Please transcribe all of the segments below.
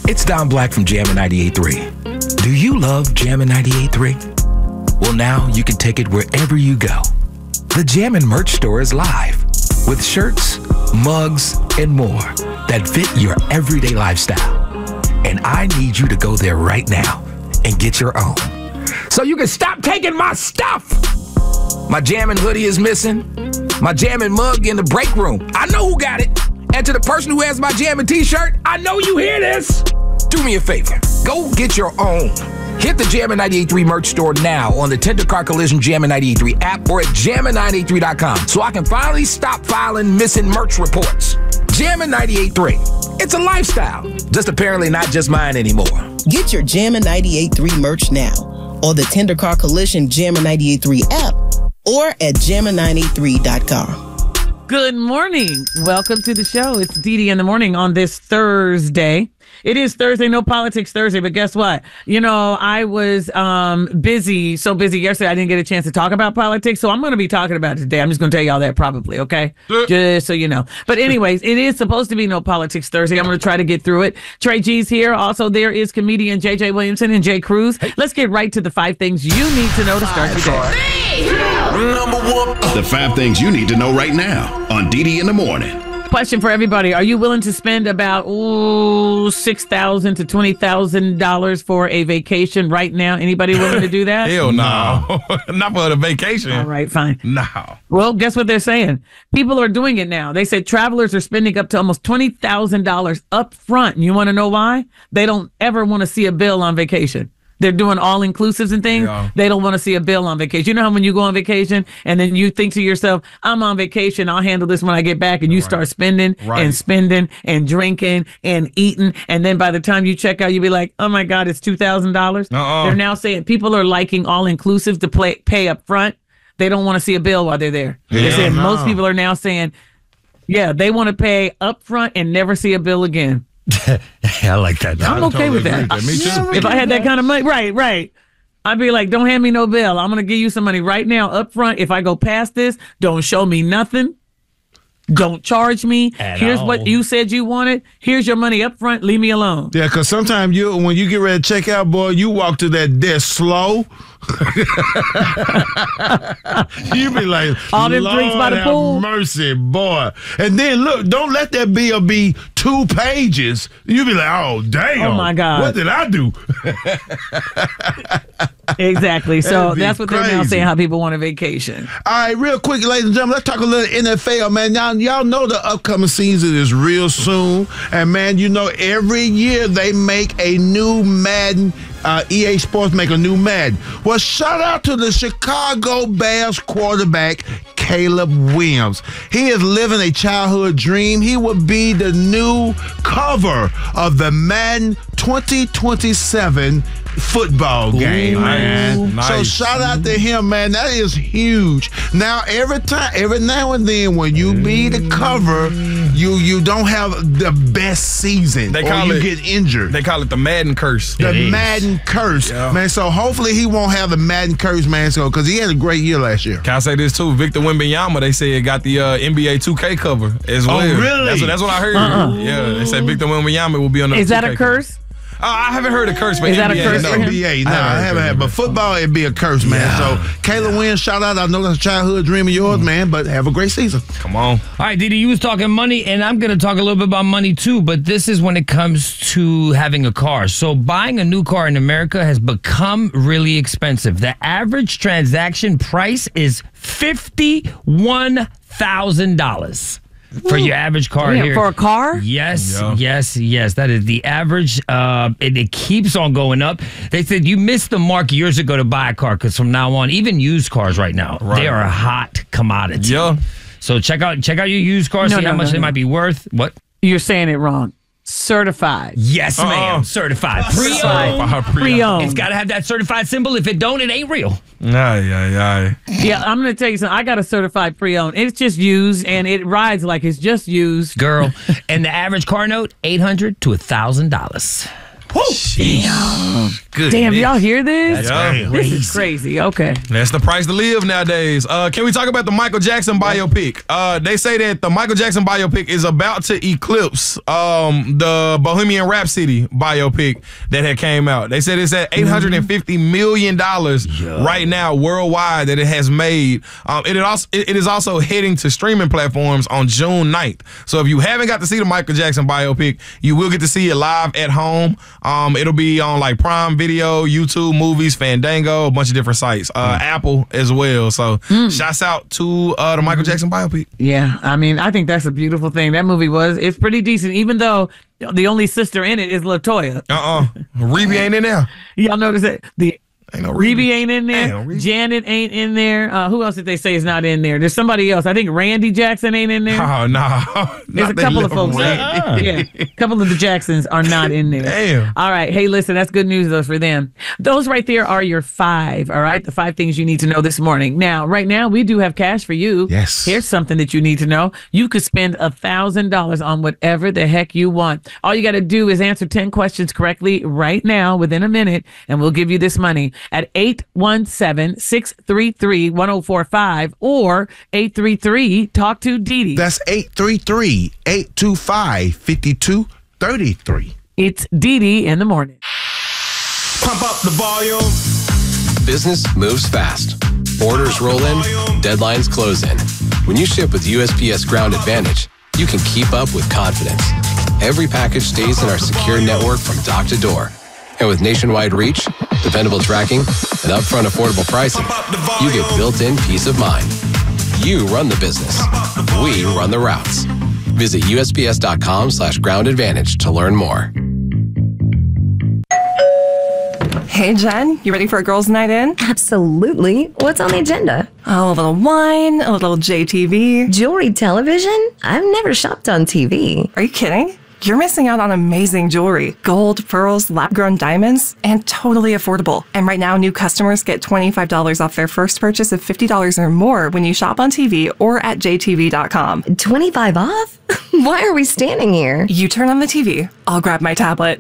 It's Don Black from Jammin' 98.3. Do you love Jammin' 98.3? Well, now you can take it wherever you go. The Jammin' merch store is live with shirts, mugs, and more that fit your everyday lifestyle. And I need you to go there right now and get your own, so you can stop taking my stuff. My Jammin' hoodie is missing. My Jammin' mug in the break room. I know who got it. And to the person who has my Jammin' t-shirt, I know you hear this. Do me a favor. Go get your own. Hit the Jammin' 98.3 merch store now on the Tender Car Collision Jammin' 98.3 app or at jammin983.com so I can finally stop filing missing merch reports. Jammin' 98.3. It's a lifestyle. Just apparently not just mine anymore. Get your Jammin' 98.3 merch now on the Tender Car Collision Jammin' 98.3 app or at jammin983.com. Good morning. Welcome to the show. It's Dee in the morning on this Thursday. It is Thursday, no politics Thursday, but guess what? You know, I was busy yesterday I didn't get a chance to talk about politics, so I'm going to be talking about it today. I'm just going to tell y'all that probably, okay? Just so you know. But anyways, it is supposed to be no politics Thursday. I'm going to try to get through it. Trey G's here. Also, there is comedian J.J. Williamson and Jay Cruz. Let's get right to the 5 things you need to know to start your day. Number 1. The 5 things you need to know right now on Dee in the morning. Question for everybody. Are you willing to spend about $6,000 to $20,000 for a vacation right now? Anybody willing to do that? Hell no. Not for the vacation. All right, fine. No. Well, guess what they're saying? People are doing it now. They said travelers are spending up to almost $20,000 up front. And you want to know why? They don't ever want to see a bill on vacation. They're doing all-inclusives and things. Yeah. They don't want to see a bill on vacation. You know how when you go on vacation and then you think to yourself, I'm on vacation, I'll handle this when I get back, and you start spending and spending and drinking and eating, and then by the time you check out, you'll be like, oh my God, it's $2,000. They're now saying people are liking all-inclusive to pay up front. They don't want to see a bill while they're there. They're saying most people are now saying, yeah, they want to pay up front and never see a bill again. I like that. I'm okay with that. Me too. If I had that kind of money, right. I'd be like, don't hand me no bill. I'm going to give you some money right now up front. If I go past this, don't show me nothing. Don't charge me. Here's what you said you wanted. Here's your money up front. Leave me alone. Yeah, because sometimes when you get ready to check out, boy, you walk to that desk slow. You be like, all them drinks by the pool. Mercy, boy. And then look, don't let that bill be 2 pages. You be like, oh damn. Oh my God. What did I do? Exactly. So that's what crazy. they're now saying, how people want a vacation. All right, real quick, ladies and gentlemen, let's talk a little NFL, man. Y'all know the upcoming season is real soon. And man, you know, every year they make a new Madden. EA Sports make a new Madden. Well, shout out to the Chicago Bears quarterback, Caleb Williams. He is living a childhood dream. He would be the new cover of the Madden 2027 football game, man. Nice. So shout out to him, man. That is huge. Now, every now and then when you be the cover, you don't have the best season. You get injured. They call it the Madden curse. The Madden curse, man. So hopefully he won't have the Madden curse, man. So because he had a great year last year. Can I say this too? Victor Wembanyama, they say got the NBA 2K cover as well. Oh, really? That's what I heard. Yeah, they say Victor Wembanyama will be on the. Is that 2K a curse? I haven't heard a curse, but is that NBA, a curse no. for him? NBA, no, I haven't had. But football, it'd be a curse, man. So Caleb Williams, shout out. I know that's a childhood dream of yours, man. But have a great season. Come on. All right, Didi, you was talking money, and I'm going to talk a little bit about money too. But this is when it comes to having a car. So buying a new car in America has become really expensive. The average transaction price is $51,000. For your average car here. For a car? Yes. That is the average. It keeps on going up. They said you missed the mark years ago to buy a car because from now on, even used cars right now, they are a hot commodity. Yeah. So check out your used car, see how much they might be worth. What? You're saying it wrong. Certified. Yes, ma'am. Certified. Pre-owned. It's got to have that certified symbol. If it don't, it ain't real. Yeah, I'm going to tell you something. I got a certified pre-owned. It's just used, and it rides like it's just used. Girl. And the average car note, $800 to $1,000. Good. Damn, y'all hear this? Yeah. This is crazy. Okay. That's the price to live nowadays. Can we talk about the Michael Jackson biopic? They say that the Michael Jackson biopic is about to eclipse the Bohemian Rhapsody biopic that had came out. They said it's at $850 million right now worldwide that it has made. It is also heading to streaming platforms on June 9th. So if you haven't got to see the Michael Jackson biopic, you will get to see it live at home. It'll be on like Prime Video, YouTube Movies, Fandango, a bunch of different sites, Apple as well. So shouts out to the Michael Jackson biopic. Yeah, I mean, I think that's a beautiful thing. That movie it's pretty decent, even though the only sister in it is LaToya. Rebe ain't in there. Y'all notice that? Ain't no Rebe ain't in there. Damn, Janet ain't in there. Who else did they say is not in there? There's somebody else. I think Randy Jackson ain't in there. Oh, no. There's a couple of folks. Yeah, a couple of the Jacksons are not in there. Damn. All right. Hey, listen, that's good news, though, for them. Those right there are your 5, all right? The 5 things you need to know this morning. Now, right now, we do have cash for you. Yes. Here's something that you need to know. You could spend $1,000 on whatever the heck you want. All you got to do is answer 10 questions correctly right now within a minute, and we'll give you this money at 817-633-1045 or 833-TALK-TO-DEDE. That's 833-825-5233. It's DeDe in the morning. Pump up the volume. Business moves fast. Orders roll in, deadlines close in. When you ship with USPS Ground Advantage, you can keep up with confidence. Every package stays in our secure network from dock to door. And with nationwide reach, dependable tracking, and upfront affordable pricing, you get built-in peace of mind. You run the business. We run the routes. Visit USPS.com/Ground Advantage to learn more. Hey, Jen, you ready for a girls' night in? Absolutely. What's on the agenda? Oh, a little wine, a little JTV. Jewelry television? I've never shopped on TV. Are you kidding? You're missing out on amazing jewelry. Gold, pearls, lab-grown diamonds, and totally affordable. And right now, new customers get $25 off their first purchase of $50 or more when you shop on TV or at jtv.com. 25 off? Why are we standing here? You turn on the TV. I'll grab my tablet.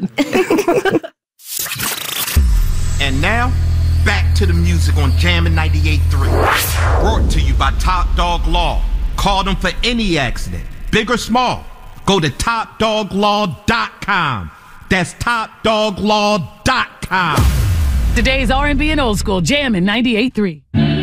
And now, back to the music on Jammin' 98.3. Brought to you by Top Dog Law. Call them for any accident, big or small. Go to TopDogLaw.com. That's TopDogLaw.com. Today's R&B and old school Jammin' 98.3.